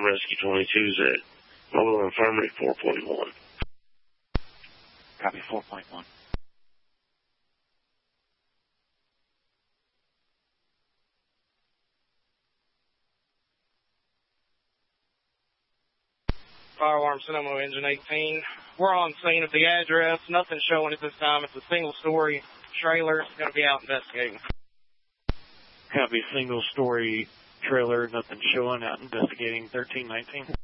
Rescue 22's at Mobile Infirmary 4.1. Copy 4.1. Fire alarm Sonoma engine 18. We're on scene of the address. Nothing showing at this time. It's a single-story trailer. It's going to be out investigating. Copy single-story trailer. Nothing showing, out investigating 1319.